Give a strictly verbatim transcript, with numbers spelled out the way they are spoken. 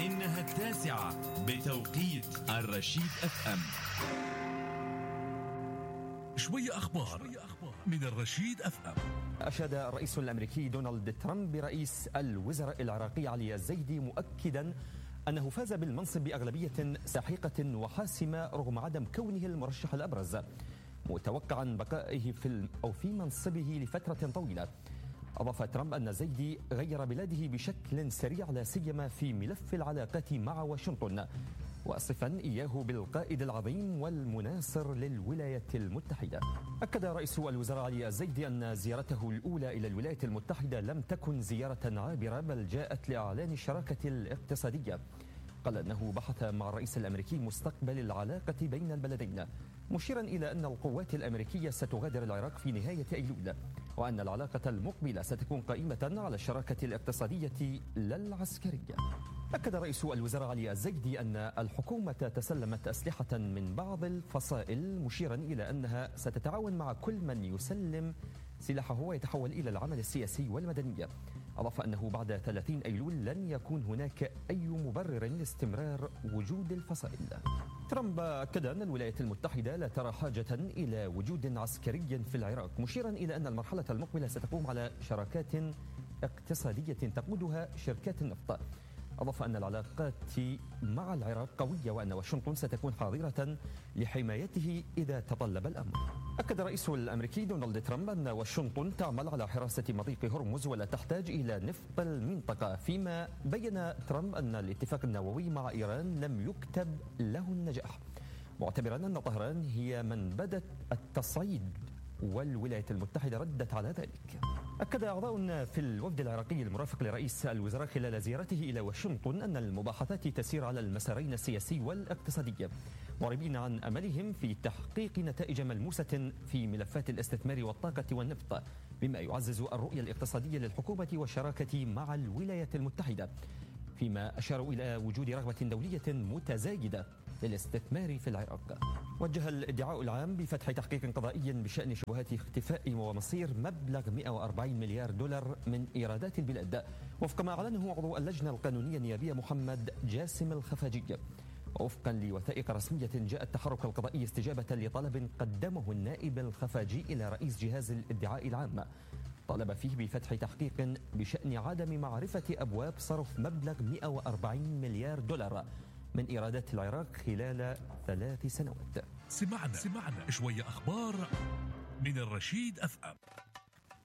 إنها التاسعة بتوقيت الرشيد أف أم. شوية أخبار من الرشيد أف أم. أشاد الرئيس الأمريكي دونالد ترامب برئيس الوزراء العراقي علي الزيدي مؤكدا أنه فاز بالمنصب بأغلبية ساحقة وحاسمة رغم عدم كونه المرشح الأبرز، متوقعا بقائه في أو في منصبه لفترة طويلة. أضاف ترامب أن الزيدي غير بلاده بشكل سريع لا سيما في ملف العلاقات مع واشنطن، واصفا إياه بالقائد العظيم والمناصر للولايات المتحدة. أكد رئيس الوزراء علي الزيدي أن زيارته الأولى إلى الولايات المتحدة لم تكن زيارة عابرة بل جاءت لإعلان الشراكة الاقتصادية. قال أنه بحث مع الرئيس الأمريكي مستقبل العلاقة بين البلدين، مشيرا إلى أن القوات الأمريكية ستغادر العراق في نهاية أيلول، وأن العلاقة المقبلة ستكون قائمة على الشراكة الاقتصادية لا العسكرية. أكد رئيس الوزراء علي الزيدي أن الحكومة تسلمت أسلحة من بعض الفصائل، مشيرا إلى أنها ستتعاون مع كل من يسلم سلاحه ويتحول إلى العمل السياسي والمدني. أضاف أنه بعد ثلاثين أيلول لن يكون هناك أي مبرر لاستمرار وجود الفصائل. ترامب أكد أن الولايات المتحدة لا ترى حاجة إلى وجود عسكري في العراق، مشيرا إلى أن المرحلة المقبلة ستقوم على شراكات اقتصادية تقودها شركات النفط. أضاف أن العلاقات مع العراق قوية وأن واشنطن ستكون حاضرة لحمايته إذا تطلب الأمر. أكد الرئيس الأمريكي دونالد ترامب أن واشنطن تعمل على حراسة مضيق هرمز ولا تحتاج إلى نفط المنطقة، فيما بين ترامب أن الاتفاق النووي مع إيران لم يكتب له النجاح، معتبرا أن طهران هي من بدت التصعيد والولايات المتحدة ردت على ذلك. أكد أعضاء في الوفد العراقي المرافق لرئيس الوزراء خلال زيارته إلى واشنطن أن المباحثات تسير على المسارين السياسي والاقتصادي، معربين عن أملهم في تحقيق نتائج ملموسة في ملفات الاستثمار والطاقة والنفط، بما يعزز الرؤية الاقتصادية للحكومة والشراكة مع الولايات المتحدة، فيما أشاروا إلى وجود رغبة دولية متزايدة للاستثمار في العراق. وجه الادعاء العام بفتح تحقيق قضائي بشأن شبهات اختفاء ومصير مبلغ مئة وأربعين مليار دولار من إيرادات البلاد، وفق ما أعلنه عضو اللجنة القانونية النيابية محمد جاسم الخفاجي. وفقا لوثائق رسمية جاء التحرك القضائي استجابة لطلب قدمه النائب الخفاجي إلى رئيس جهاز الادعاء العام، طالب فيه بفتح تحقيق بشأن عدم معرفة أبواب صرف مبلغ مئة وأربعين مليار دولار من إيرادات العراق خلال ثلاث سنوات. سمعنا سمعنا شوية أخبار من الرشيد أف أم.